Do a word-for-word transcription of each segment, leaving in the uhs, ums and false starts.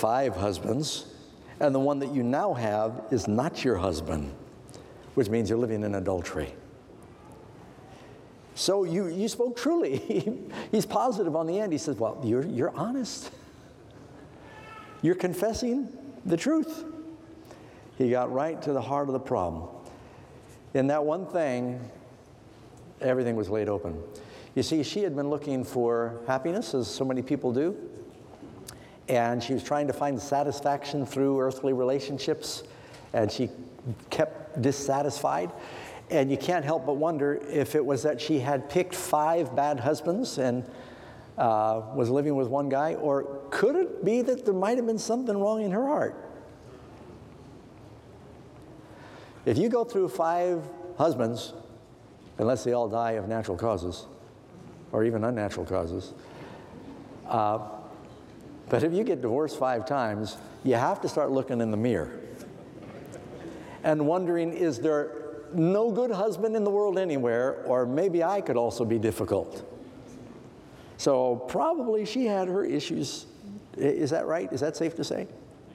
five husbands, and the one that you now have is not your husband, which means you're living in adultery. So you, you spoke truly. He's positive on the end. He says, well, you're, you're honest. You're confessing the truth. He got right to the heart of the problem. In that one thing, everything was laid open. You see, she had been looking for happiness, as so many people do, and she was trying to find satisfaction through earthly relationships, and she kept dissatisfied. And you can't help but wonder if it was that she had picked five bad husbands and uh, was living with one guy, or could it be that there might have been something wrong in her heart? If you go through five husbands, unless they all die of natural causes, or even unnatural causes, uh, but if you get divorced five times, you have to start looking in the mirror and wondering, is there no good husband in the world anywhere, or maybe I could also be difficult? So probably she had her issues. Is that right? Is that safe to say?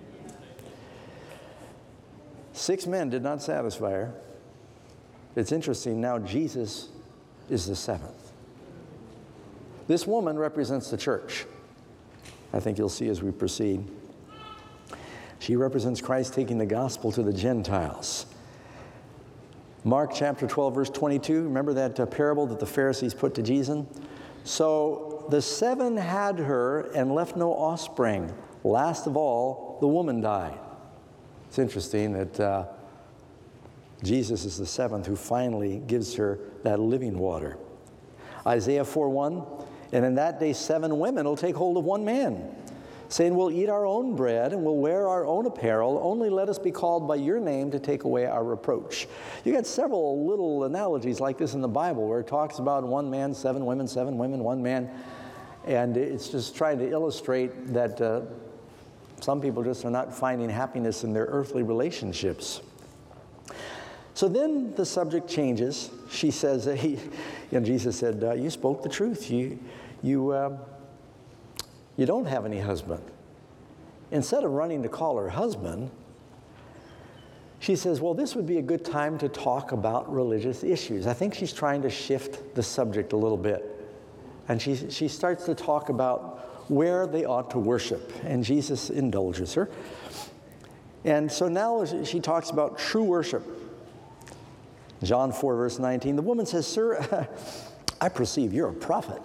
Six men did not satisfy her. It's interesting, now Jesus is the seventh. This woman represents the church. I think you'll see as we proceed. She represents Christ taking the gospel to the Gentiles. Mark chapter twelve, verse twenty-two, remember that uh, parable that the Pharisees put to Jesus? So the seven had her and left no offspring. Last of all, the woman died. It's interesting that uh, Jesus is the seventh who finally gives her that living water. Isaiah four one, and in that day seven women will take hold of one man, saying, we'll eat our own bread and we'll wear our own apparel. Only let us be called by your name to take away our reproach. You got several little analogies like this in the Bible where it talks about one man, seven women, seven women, one man. And it's just trying to illustrate that uh, some people just are not finding happiness in their earthly relationships. So then the subject changes. She says, uh, he, and Jesus said, uh, you spoke the truth. You, you, uh, you don't have any husband. Instead of running to call her husband, she says, well, this would be a good time to talk about religious issues. I think she's trying to shift the subject a little bit. And she, she starts to talk about where they ought to worship. And Jesus indulges her. And so now she talks about true worship. John four, verse nineteen, the woman says, sir, I perceive you're a prophet.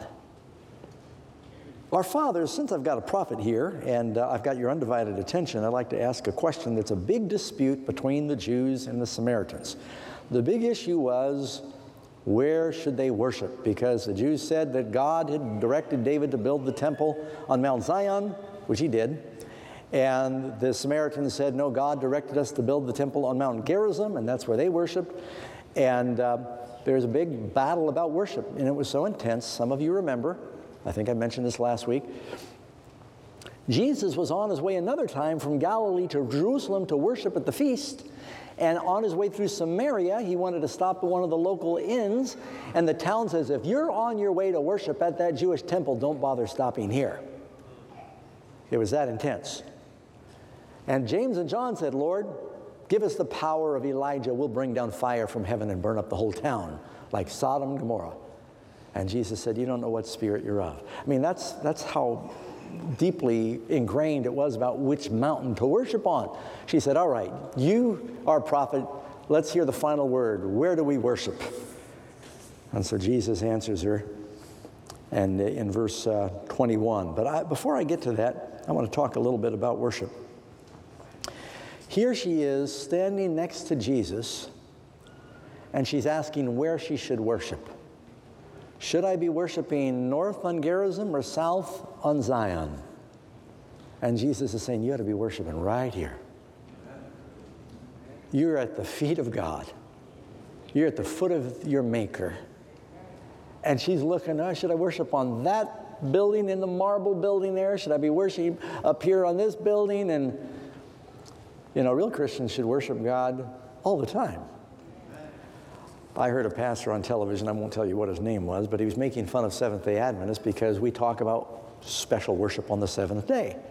Our fathers, since I've got a prophet here, and uh, I've got your undivided attention, I'd like to ask a question that's a big dispute between the Jews and the Samaritans. The big issue was, where should they worship? Because the Jews said that God had directed David to build the temple on Mount Zion, which he did. And the Samaritans said, no, God directed us to build the temple on Mount Gerizim, and that's where they worshiped. And uh, there's a big battle about worship, and it was so intense. Some of you remember. I think I mentioned this last week. Jesus was on his way another time from Galilee to Jerusalem to worship at the feast. And on his way through Samaria, he wanted to stop at one of the local inns. And the town says, if you're on your way to worship at that Jewish temple, don't bother stopping here. It was that intense. And James and John said, Lord, give us the power of Elijah. We'll bring down fire from heaven and burn up the whole town, like Sodom and Gomorrah. And Jesus said, you don't know what spirit you're of. I mean, that's, that's how deeply ingrained it was about which mountain to worship on. She said, all right, you are a prophet. Let's hear the final word. Where do we worship? And so Jesus answers her and in verse uh, twenty-one. But I, before I get to that, I want to talk a little bit about worship. Here she is standing next to Jesus, and she's asking where she should worship. Should I be worshiping north on Gerizim or south on Zion? And Jesus is saying, you ought to be worshiping right here. You're at the feet of God. You're at the foot of your Maker. And she's looking, oh, should I worship on that building in the marble building there? Should I be worshiping up here on this building? And, you know, real Christians should worship God all the time. I heard a pastor on television, I won't tell you what his name was, but he was making fun of Seventh-day Adventists because we talk about special worship on the seventh day.